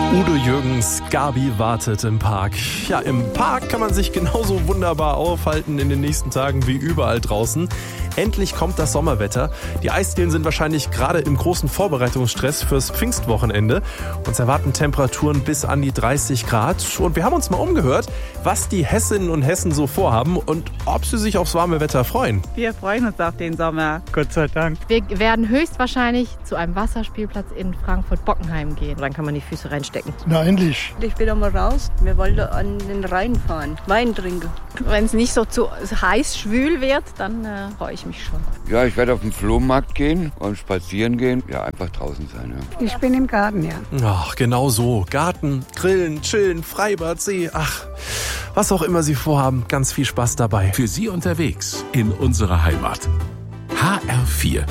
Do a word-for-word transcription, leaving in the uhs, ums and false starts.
Udo Jürgens, Gabi wartet im Park. Ja, im Park kann man sich genauso wunderbar aufhalten in den nächsten Tagen wie überall draußen. Endlich kommt das Sommerwetter. Die Eisdielen sind wahrscheinlich gerade im großen Vorbereitungsstress fürs Pfingstwochenende. Uns erwarten Temperaturen bis an die dreißig Grad. Und wir haben uns mal umgehört, was die Hessinnen und Hessen so vorhaben und ob sie sich aufs warme Wetter freuen. Wir freuen uns auf den Sommer. Gott sei Dank. Wir werden höchstwahrscheinlich zu einem Wasserspielplatz in Frankfurt-Bockenheim gehen. Dann kann man die Füße reinstecken. Na endlich. Ich will auch mal raus. Wir wollen an den Rhein fahren, Wein trinken. Wenn es nicht so zu heiß, schwül wird, dann äh, freue ich mich schon. Ja, ich werde auf den Flohmarkt gehen und spazieren gehen. Ja, einfach draußen sein. Ja. Ich bin im Garten, ja. Ach, genau so. Garten, Grillen, Chillen, Freibad, See. Ach, was auch immer Sie vorhaben, ganz viel Spaß dabei. Für Sie unterwegs in unserer Heimat. H R vier